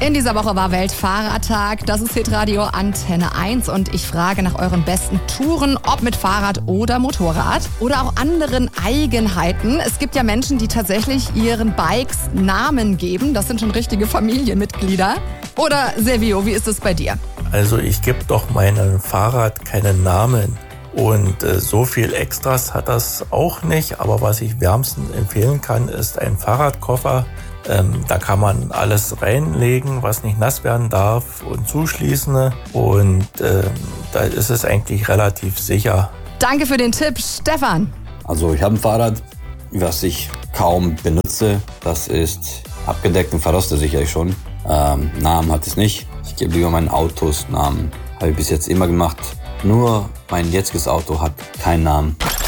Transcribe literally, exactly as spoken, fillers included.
In dieser Woche war Weltfahrradtag. Das ist Hitradio Antenne eins und ich frage nach euren besten Touren, ob mit Fahrrad oder Motorrad oder auch anderen Eigenheiten. Es gibt ja Menschen, die tatsächlich ihren Bikes Namen geben. Das sind schon richtige Familienmitglieder. Oder Servio, wie ist es bei dir? Also ich gebe doch meinem Fahrrad keinen Namen. Und äh, so viel Extras hat das auch nicht. Aber was ich wärmstens empfehlen kann, ist ein Fahrradkoffer. Ähm, da kann man alles reinlegen, was nicht nass werden darf und zuschließen. Und ähm, da ist es eigentlich relativ sicher. Danke für den Tipp, Stefan. Also ich habe ein Fahrrad, was ich kaum benutze. Das ist abgedeckt und verrostet sicherlich schon. Ähm, Namen hat es nicht. Ich gebe lieber meinen Autos Namen. Habe ich bis jetzt immer gemacht. Nur mein jetziges Auto hat keinen Namen.